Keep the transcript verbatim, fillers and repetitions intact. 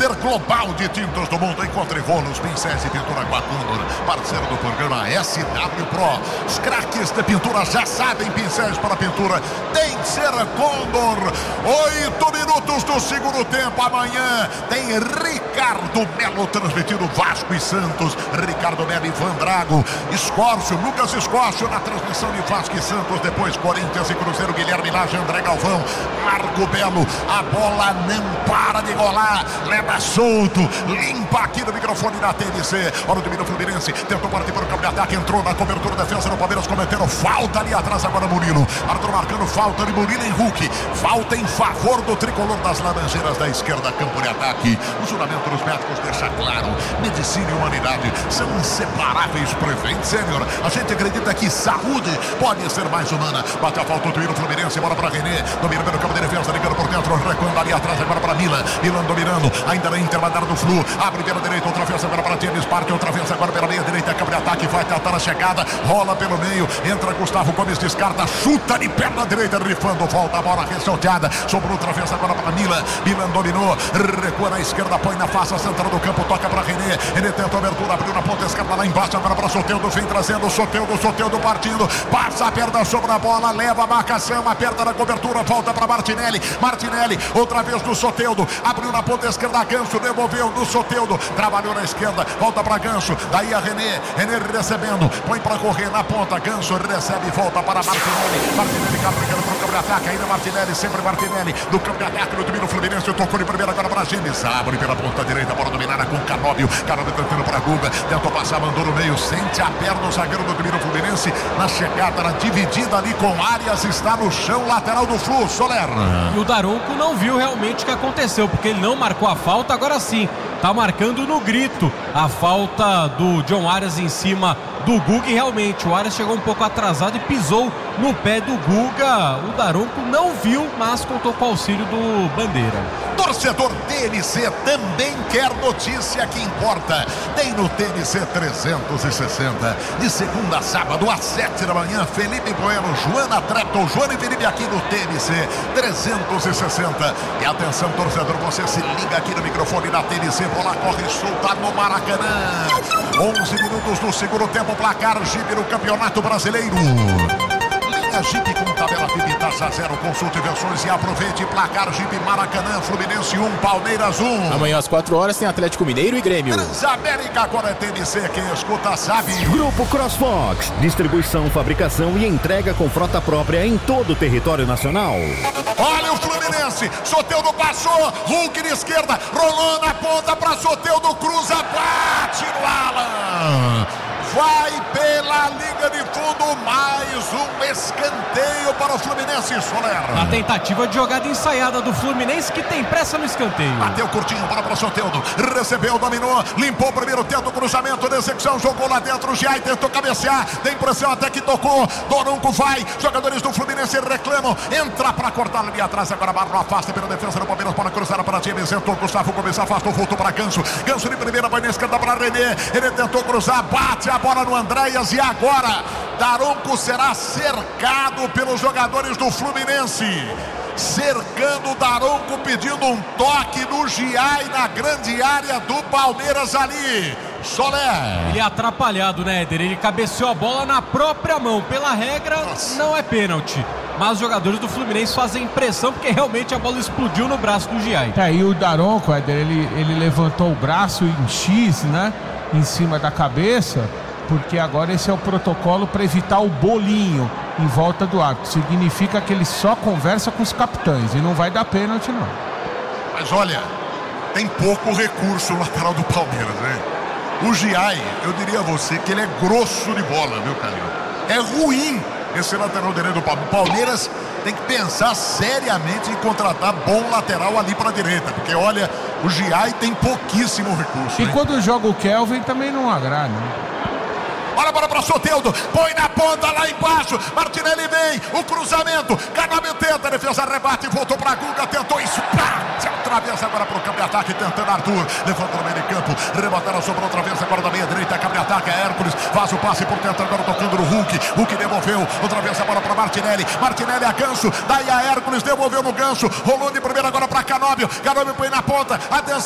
líder global de tintas do mundo. Encontre rolos, pincéis e pintura com a Condor. Parceiro do programa S W Pro. Os craques de pintura já sabem, pincéis para pintura tem que ser a Condor. Oito minutos do segundo tempo. Amanhã tem Ricardo Melo transmitindo Vasco e Santos. Ricardo Melo e Van Drago. Escórcio, Lucas Escórcio na transmissão de Vasco e Santos. Depois Corinthians e Cruzeiro, Guilherme Lage, André Galvão, Marco Belo. A bola não para de rolar. Leva solto. Limpa aqui no microfone da T N C. Olha o domínio Fluminense. Tentou partir para o campo de ataque. Entrou na cobertura. Defesa do Palmeiras cometendo falta ali atrás. Agora Murilo. Arthur marcando falta de Murilo em Hulk. Falta em favor do tricolor das Laranjeiras da esquerda. Campo de ataque. O juramento dos médicos deixa claro. Medicina e humanidade são inseparáveis. Prevent Sênior. A gente acredita que saúde pode ser mais humana. Bate a falta do domínio Fluminense. Bola para René. Domina pelo campo de defesa. Ligando por dentro. Recuando ali atrás. Agora para Milan. Milan dominando. Ainda na intermediária do Flu. Abre pela direita. Outra vez agora para James Parque. Outra vez agora pela meia direita. Campo de ataque. Vai tentar a chegada. Rola pelo meio. Entra Gustavo Gomes. Descarta. Chuta de perna direita. Rifando. Volta a bola ressalteada. Sobrou outra vez agora para Milan. Milan dominou. Recua na esquerda. Põe na face central do campo. Toca para René. Ele tenta a abertura. Abriu na ponta esquerda lá embaixo. Agora para Soteldo. Vem trazendo. Soteldo. Soteldo partindo. Passa a perna sobre a bola. Leva a marcação. Aperta na cobertura. Volta para Martinelli. Martinelli. Outra vez do Soteldo. Abriu na ponta esquerda. Ganso. Devolveu no Soteldo. Trabalhou na esquerda. Volta para Ganso. Daí a René. René recebendo. Põe para correr na ponta. Ganso recebe. Volta para Martinelli. Martinelli carregando para o campo de ataque. Ainda Martinelli. Sempre Martinelli. Do campo de ataque. No domínio Fluminense. Tocou de primeira agora para Gênesis. Abre pela ponta direita. Bola dominada com Canóbio. Canóbio tentando para Guga. Tentou passar. Mandou no meio. Sente a perna o zagueiro do domínio Fluminense. Na chegada. Na dividida ali com Arias. Está no chão. Lateral do Flu. Soler. E o Daronco não viu realmente o que aconteceu. Porque ele não marcou a falta. Agora sim. Tá marcando no grito a falta do John Arias em cima do Guga. E realmente o Arias chegou um pouco atrasado e pisou no pé do Guga. O Daronco não viu, mas contou com o auxílio do Bandeira. Torcedor T N C também quer notícia que importa. Tem no T N C trezentos e sessenta. De segunda a sábado às sete da manhã. Felipe Bueno, Joana Trepton, Joana e Felipe aqui no T N C trezentos e sessenta. E atenção, torcedor, você se liga aqui no microfone da T N C. Bola corre solta no Maracanã. onze minutos do segundo tempo. Placar Jeep no Campeonato Brasileiro. Linha Jeep com tabela F I B taxa zero. Consulte versões e aproveite. Placar Jeep Maracanã. Fluminense um, Palmeiras um. Amanhã às quatro horas tem Atlético Mineiro e Grêmio. Transamérica agora é T N C. Quem escuta sabe. Grupo CrossFox. Distribuição, fabricação e entrega com frota própria em todo o território nacional. Olha o Fluminense. Soteldo passou. Hulk de esquerda. Rolou na ponta para Soteldo. Cruza. Bate no Alan. Vai pela linha de fundo, mais um escanteio para o Fluminense, Soler. A tentativa de jogada ensaiada do Fluminense, que tem pressa no escanteio. Bateu curtinho, bola para o Soteldo. Recebeu, dominou, limpou o primeiro, tenta o cruzamento de execução, jogou lá dentro, o Giai tentou cabecear, tem pressão até que tocou. Doronco vai, jogadores do Fluminense reclamam, entra para cortar ali atrás, agora Barro afasta pela defesa do Palmeiras, para cruzar para James, entrou Gustavo Gomes, afastou, voltou para Ganso. Ganso de primeira, vai na esquerda para René, ele tentou cruzar, bate a bola no Andréas e agora Daronco será cercado pelos jogadores do Fluminense, cercando o Daronco, pedindo um toque no Giai na grande área do Palmeiras ali. Soler. Ele é atrapalhado, né, Éder? Ele cabeceou a bola na própria mão. Pela regra, Nossa. não é pênalti. Mas os jogadores do Fluminense fazem impressão porque realmente a bola explodiu no braço do Giai. É, e o Daronco, Éder, ele, ele levantou o braço em X, né, em cima da cabeça, porque agora esse é o protocolo para evitar o bolinho em volta do árbitro. Significa que ele só conversa com os capitães e não vai dar pênalti, não. Mas olha, tem pouco recurso no lateral do Palmeiras, né? O Giai, eu diria a você que ele é grosso de bola, viu, Carlinhos? É ruim esse lateral direito do Palmeiras. O Palmeiras tem que pensar seriamente em contratar bom lateral ali para a direita, porque olha, o Giai tem pouquíssimo recurso. E hein? quando joga o Kelvin também não agrada, né? Olha a bola para Soteldo, põe na ponta lá embaixo, Martinelli vem, o cruzamento, Canóbio tenta, defesa rebate, voltou para Guga, tentou isso, se atravessa agora para o campo de ataque, tentando Arthur, levanta no meio de campo, rebataram, sobrou outra vez agora da meia direita, campo de ataque, é Hércules, faz o passe por dentro, agora tocando no Hulk, Hulk devolveu, outra vez a bola para Martinelli, Martinelli a Ganso, daí a Hércules, devolveu no Ganso, rolou de primeira agora para Canóbio, Canóbio põe na ponta, atenção.